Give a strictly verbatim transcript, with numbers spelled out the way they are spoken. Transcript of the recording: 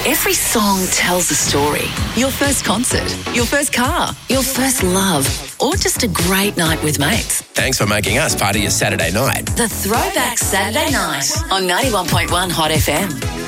Every song tells a story. Your first concert, your first car, your first love, or just a great night with mates. Thanks for making us part of your Saturday night. The Throwback Saturday Night on ninety-one point one Hot F M.